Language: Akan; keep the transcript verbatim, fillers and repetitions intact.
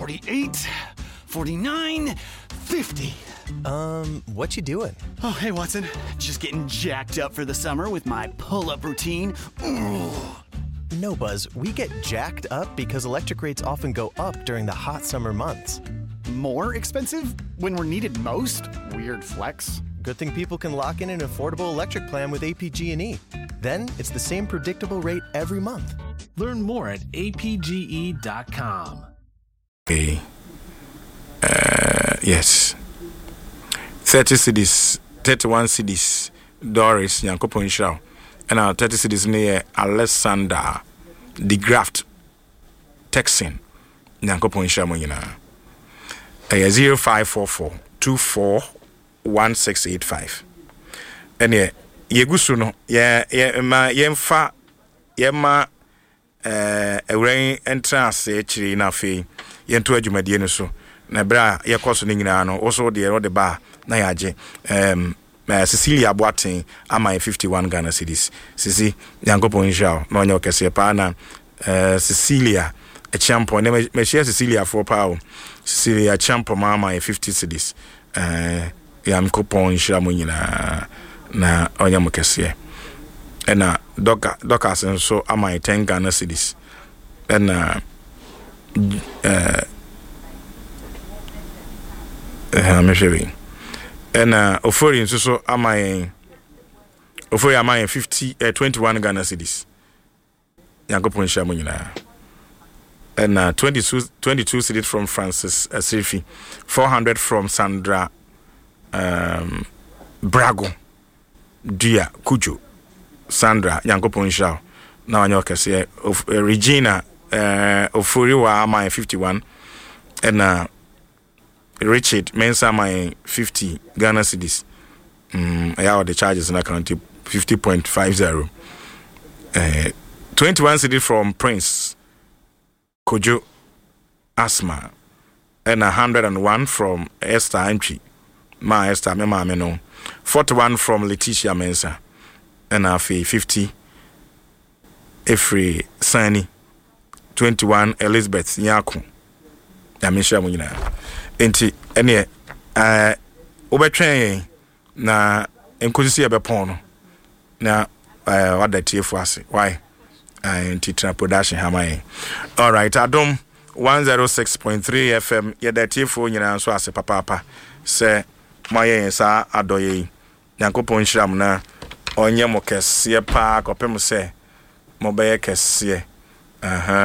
forty-eight, forty-nine, fifty. Um, what you doing? Oh, hey, Watson. Just getting jacked up for the summer with my pull-up routine. Ooh. No, Buzz, we get jacked up because electric rates often go up during the hot summer months. More expensive when we're needed most? Weird flex. Good thing people can lock in an affordable electric plan with A P G and E. Then it's the same predictable rate every month. Learn more at A P G E dot com. Okay. Uh, yes. thirty cities, thirty-one cities, Doris, Yankopon Shao. And our thirty cities near Alexander, the Graft, Texan, Yankopon Shao Moyina. A zero five four four two four one six eight five. And yeah, Yegusuno, yeah, yeah, ma, yemfa, yema, uh, a rain entrance, actually, na fe, yentu ajumadieno so. Na bra ye koso ni nyina no also de ro de ba na yaje um uh, Cecilia Boatin ama fifty-one Ghana cedis sisi yankopon hia no nya okese pa na uh, Cecilia a champion me, me share Cecilia for power Cecilia champion mama fifty cedis uh yankopon hia mo nyina na onya mokese e na doka doka so ama ten Ghana cedis and uh, uh I'm shaving. And uh, Ofori so so am I Ofori am I fifty uh, twenty-one Ghana cedis. Yankopon Shamunina. And uh, twenty-two twenty-two cedis from Francis uh, Sirifi. four hundred from Sandra um, Brago. Dia Kujo. Sandra Yankopon Shaw. Now I know say of uh, Regina uh, Ofori wa am I fifty-one. And uh Richard Mensa my fifty Ghana cedis. Um, I have the charges in account fifty point five zero. Uh, twenty-one cedis from Prince Kojo Asma, and a hundred and one from Esther Antwi. Ma Esther, me ma me no. Forty-one from Letitia Mensa, and a fifty. Efri Sani. Twenty-one Elizabeth Nyako. Yamisha Munina. Enti ene eh obetwen na enkozisi ebepon no na eh wada tiefu ase why enti tra production hamaye. All right, Adom one oh six point three F M yeda tiefu nyina so ase papa papa se maye sa adoye Yankopon hyiram na onye mo kese pa kopem se mo beye kese aha